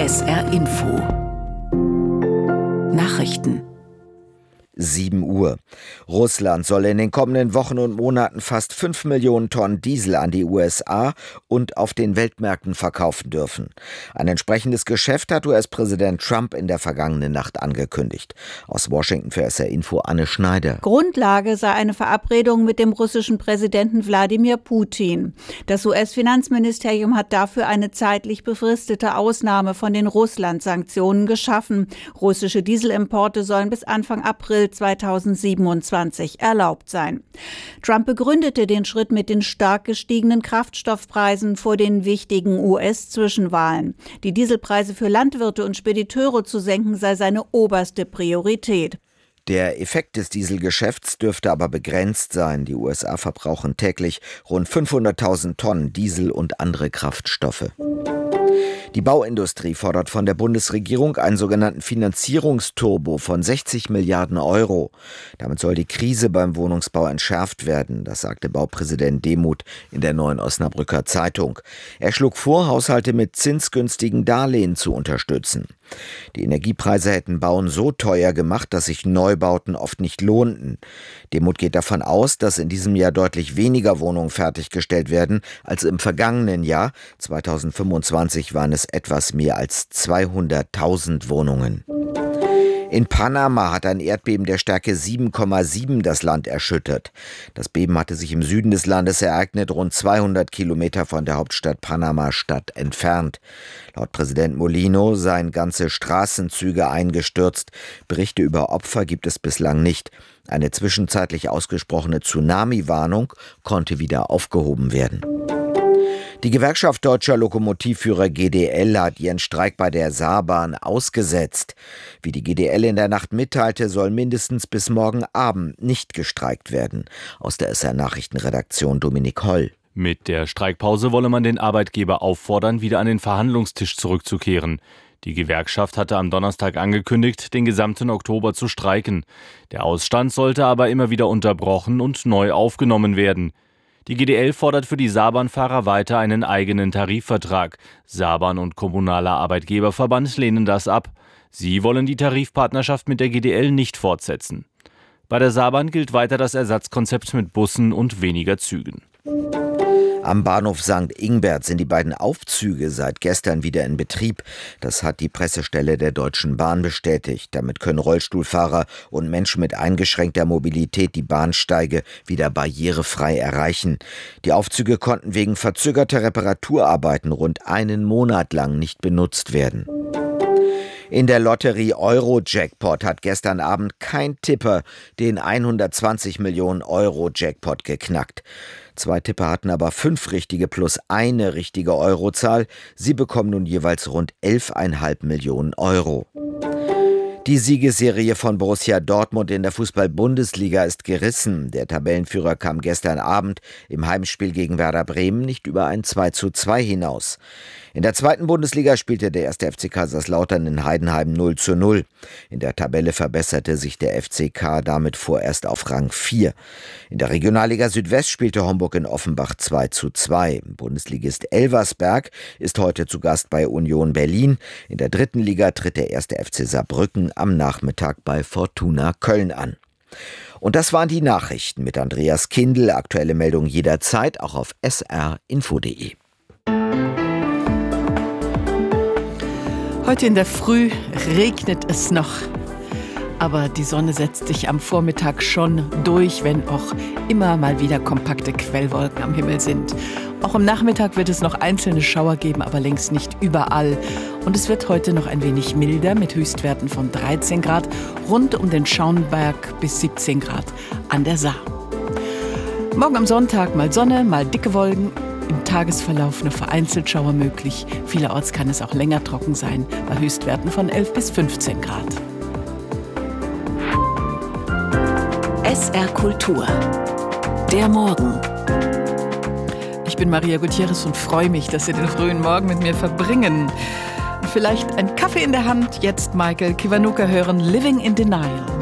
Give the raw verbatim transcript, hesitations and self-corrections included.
S R Info Nachrichten. sieben Uhr. Russland soll in den kommenden Wochen und Monaten fast fünf Millionen Tonnen Diesel an die U S A und auf den Weltmärkten verkaufen dürfen. Ein entsprechendes Geschäft hat U S-Präsident Trump in der vergangenen Nacht angekündigt. Aus Washington für S R Info Anne Schneider. Grundlage sei eine Verabredung mit dem russischen Präsidenten Wladimir Putin. Das U S-Finanzministerium hat dafür eine zeitlich befristete Ausnahme von den Russland-Sanktionen geschaffen. Russische Dieselimporte sollen bis Anfang April zweitausendsiebenundzwanzig erlaubt sein. Trump begründete den Schritt mit den stark gestiegenen Kraftstoffpreisen vor den wichtigen U S-Zwischenwahlen. Die Dieselpreise für Landwirte und Spediteure zu senken sei seine oberste Priorität. Der Effekt des Dieselgeschäfts dürfte aber begrenzt sein. Die U S A verbrauchen täglich rund fünfhunderttausend Tonnen Diesel und andere Kraftstoffe. Die Bauindustrie fordert von der Bundesregierung einen sogenannten Finanzierungsturbo von sechzig Milliarden Euro. Damit soll die Krise beim Wohnungsbau entschärft werden, das sagte Baupräsident Demuth in der Neuen Osnabrücker Zeitung. Er schlug vor, Haushalte mit zinsgünstigen Darlehen zu unterstützen. Die Energiepreise hätten Bauen so teuer gemacht, dass sich Neubauten oft nicht lohnten. Demuth geht davon aus, dass in diesem Jahr deutlich weniger Wohnungen fertiggestellt werden als im vergangenen Jahr. zweitausendfünfundzwanzig waren es etwas mehr als zweihunderttausend Wohnungen. In Panama hat ein Erdbeben der Stärke sieben Komma sieben das Land erschüttert. Das Beben hatte sich im Süden des Landes ereignet, rund zweihundert Kilometer von der Hauptstadt Panama-Stadt entfernt. Laut Präsident Molino seien ganze Straßenzüge eingestürzt. Berichte über Opfer gibt es bislang nicht. Eine zwischenzeitlich ausgesprochene Tsunami-Warnung konnte wieder aufgehoben werden. Die Gewerkschaft Deutscher Lokomotivführer G D L hat ihren Streik bei der Saarbahn ausgesetzt. Wie die G D L in der Nacht mitteilte, soll mindestens bis morgen Abend nicht gestreikt werden. Aus der S R-Nachrichtenredaktion Dominik Holl. Mit der Streikpause wolle man den Arbeitgeber auffordern, wieder an den Verhandlungstisch zurückzukehren. Die Gewerkschaft hatte am Donnerstag angekündigt, den gesamten Oktober zu streiken. Der Ausstand sollte aber immer wieder unterbrochen und neu aufgenommen werden. Die G D L fordert für die Saarbahnfahrer weiter einen eigenen Tarifvertrag. Saarbahn und Kommunaler Arbeitgeberverband lehnen das ab. Sie wollen die Tarifpartnerschaft mit der G D L nicht fortsetzen. Bei der Saarbahn gilt weiter das Ersatzkonzept mit Bussen und weniger Zügen. Am Bahnhof Sankt Ingbert sind die beiden Aufzüge seit gestern wieder in Betrieb. Das hat die Pressestelle der Deutschen Bahn bestätigt. Damit können Rollstuhlfahrer und Menschen mit eingeschränkter Mobilität die Bahnsteige wieder barrierefrei erreichen. Die Aufzüge konnten wegen verzögerter Reparaturarbeiten rund einen Monat lang nicht benutzt werden. In der Lotterie Euro-Jackpot hat gestern Abend kein Tipper den hundertzwanzig Millionen Euro Jackpot geknackt. Zwei Tipper hatten aber fünf richtige plus eine richtige Eurozahl. Sie bekommen nun jeweils rund elf Komma fünf Millionen Euro. Die Siegesserie von Borussia Dortmund in der Fußball-Bundesliga ist gerissen. Der Tabellenführer kam gestern Abend im Heimspiel gegen Werder Bremen nicht über ein zwei zu zwei hinaus. In der zweiten Bundesliga spielte der erste F C Kaiserslautern in Heidenheim null zu null. In der Tabelle verbesserte sich der F C K damit vorerst auf Rang vier. In der Regionalliga Südwest spielte Homburg in Offenbach zwei zu zwei. Bundesligist Elversberg ist heute zu Gast bei Union Berlin. In der dritten Liga tritt der erste F C Saarbrücken am Nachmittag bei Fortuna Köln an. Und das waren die Nachrichten mit Andreas Kindl. Aktuelle Meldungen jederzeit auch auf s r info punkt de. Heute in der Früh regnet es noch, aber die Sonne setzt sich am Vormittag schon durch, wenn auch immer mal wieder kompakte Quellwolken am Himmel sind. Auch am Nachmittag wird es noch einzelne Schauer geben, aber längst nicht überall. Und es wird heute noch ein wenig milder mit Höchstwerten von dreizehn Grad, rund um den Schauenberg bis siebzehn Grad an der Saar. Morgen am Sonntag mal Sonne, mal dicke Wolken. Im Tagesverlauf nur vereinzelt Schauer möglich. Vielerorts kann es auch länger trocken sein, bei Höchstwerten von elf bis fünfzehn Grad. S R Kultur. Der Morgen. Ich bin Maria Gutierrez und freue mich, dass Sie den frühen Morgen mit mir verbringen. Vielleicht ein Kaffee in der Hand, jetzt Michael Kiwanuka hören, Living in Denial.